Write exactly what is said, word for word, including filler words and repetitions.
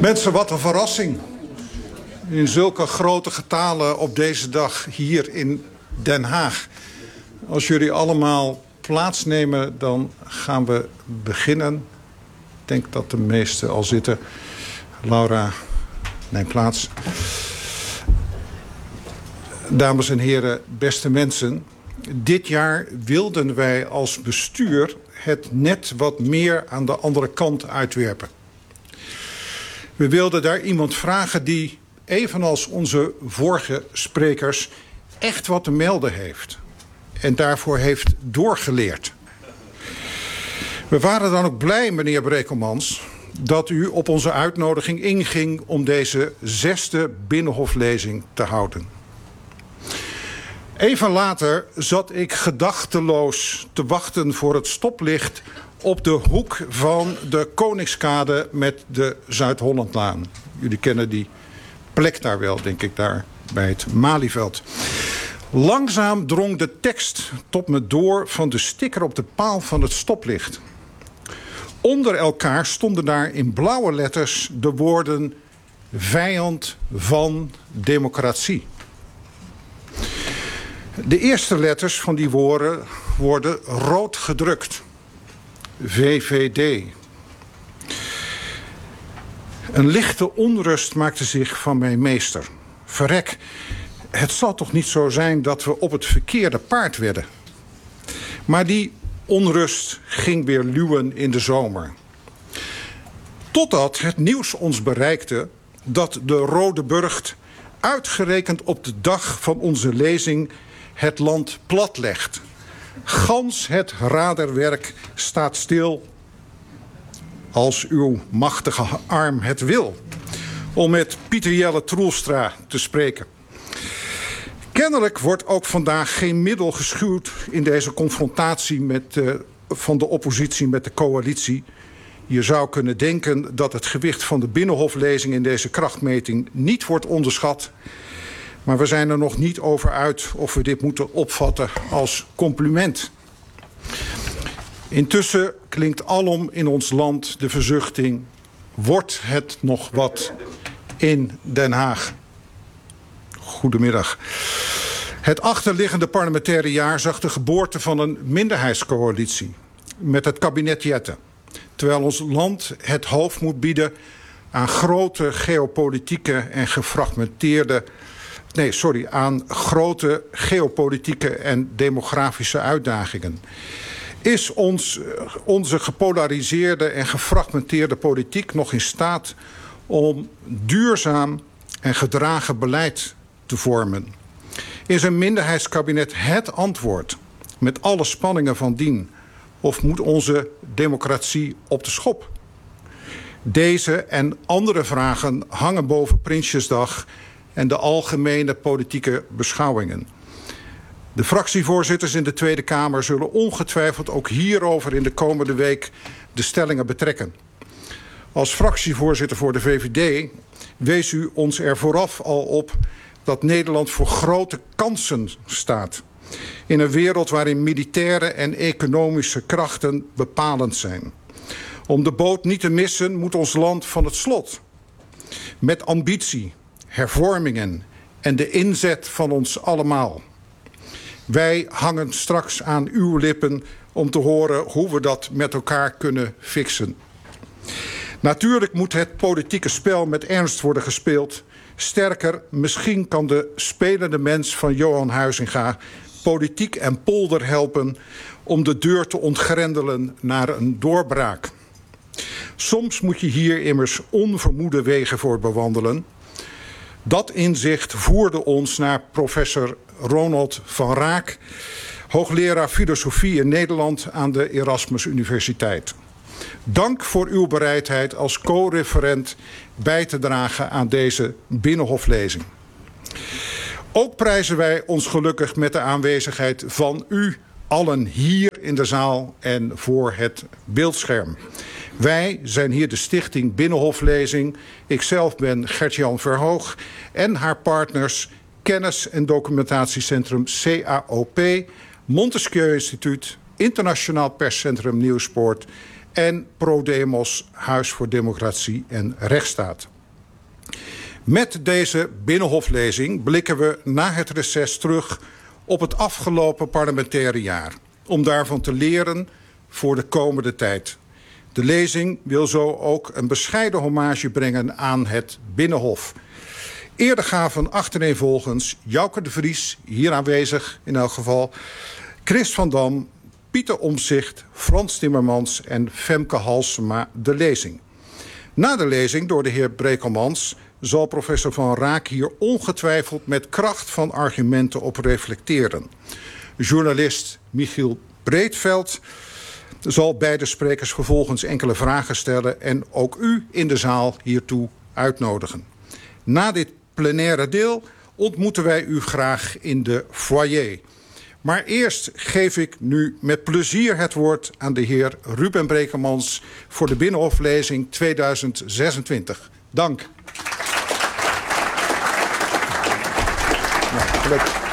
Mensen, wat een verrassing. In zulke grote getalen op deze dag hier in Den Haag. Als jullie allemaal plaatsnemen, dan gaan we beginnen. Ik denk dat de meesten al zitten. Laura, neem plaats. Dames en heren, beste mensen. Dit jaar wilden wij als bestuur het net wat meer aan de andere kant uitwerpen. We wilden daar iemand vragen die, evenals onze vorige sprekers, echt wat te melden heeft. En daarvoor heeft doorgeleerd. We waren dan ook blij, meneer Brekelmans, dat u op onze uitnodiging inging om deze zesde Binnenhoflezing te houden. Even later zat ik gedachteloos te wachten voor het stoplicht op de hoek van de Koningskade met de Zuid-Hollandlaan. Jullie kennen die plek daar wel, denk ik, daar bij het Malieveld. Langzaam drong de tekst tot me door van de sticker op de paal van het stoplicht. Onder elkaar stonden daar in blauwe letters de woorden vijand van democratie. De eerste letters van die woorden worden rood gedrukt. V V D. Een lichte onrust maakte zich van mijn meester. Verrek, het zal toch niet zo zijn dat we op het verkeerde paard wedden. Maar die onrust ging weer luwen in de zomer. Totdat het nieuws ons bereikte dat de Rode Burcht uitgerekend op de dag van onze lezing het land platlegt. Gans het raderwerk staat stil als uw machtige arm het wil. Om met Pieter Jelle Troelstra te spreken. Kennelijk wordt ook vandaag geen middel geschuwd in deze confrontatie met, uh, van de oppositie met de coalitie. Je zou kunnen denken dat het gewicht van de Binnenhoflezing in deze krachtmeting niet wordt onderschat. Maar we zijn er nog niet over uit of we dit moeten opvatten als compliment. Intussen klinkt alom in ons land de verzuchting: wordt het nog wat in Den Haag? Goedemiddag. Het achterliggende parlementaire jaar zag de geboorte van een minderheidscoalitie met het kabinet Jette. Terwijl ons land het hoofd moet bieden aan grote geopolitieke en gefragmenteerde... Nee, sorry, aan grote geopolitieke en demografische uitdagingen. Is ons, onze gepolariseerde en gefragmenteerde politiek nog in staat om duurzaam en gedragen beleid te vormen? Is een minderheidskabinet het antwoord met alle spanningen van dien? Of moet onze democratie op de schop? Deze en andere vragen hangen boven Prinsjesdag en de algemene politieke beschouwingen. De fractievoorzitters in de Tweede Kamer zullen ongetwijfeld ook hierover in de komende week de stellingen betrekken. Als fractievoorzitter voor de V V D wees u ons er vooraf al op dat Nederland voor grote kansen staat. In een wereld waarin militaire en economische krachten bepalend zijn. Om de boot niet te missen moet ons land van het slot. Met ambitie, hervormingen en de inzet van ons allemaal. Wij hangen straks aan uw lippen om te horen hoe we dat met elkaar kunnen fixen. Natuurlijk moet het politieke spel met ernst worden gespeeld. Sterker, misschien kan de spelende mens van Johan Huizinga politiek en polder helpen om de deur te ontgrendelen naar een doorbraak. Soms moet je hier immers onvermoede wegen voor bewandelen. Dat inzicht voerde ons naar professor Ronald van Raak, hoogleraar filosofie in Nederland aan de Erasmus Universiteit. Dank voor uw bereidheid als co-referent bij te dragen aan deze Binnenhoflezing. Ook prijzen wij ons gelukkig met de aanwezigheid van u allen hier in de zaal en voor het beeldscherm. Wij zijn hier de stichting Binnenhoflezing. Ikzelf ben Gert-Jan Verhoog en haar partners Kennis- en Documentatiecentrum C A O P, Montesquieu Instituut, Internationaal Perscentrum Nieuwspoort en ProDemos, Huis voor Democratie en Rechtsstaat. Met deze binnenhoflezing blikken we na het reces terug op het afgelopen parlementaire jaar, om daarvan te leren voor de komende tijd. De lezing wil zo ook een bescheiden hommage brengen aan het Binnenhof. Eerder gaven achtereenvolgens Jouke de Vries, hier aanwezig in elk geval, Chris van Dam, Pieter Omtzigt, Frans Timmermans en Femke Halsema de lezing. Na de lezing door de heer Brekelmans zal professor Van Raak hier ongetwijfeld met kracht van argumenten op reflecteren. Journalist Michiel Breedveld zal beide sprekers vervolgens enkele vragen stellen en ook u in de zaal hiertoe uitnodigen. Na dit plenaire deel ontmoeten wij u graag in de foyer. Maar eerst geef ik nu met plezier het woord aan de heer Ruben Brekelmans voor de Binnenhoflezing tweeduizend zesentwintig. Dank. Nou, gelukkig.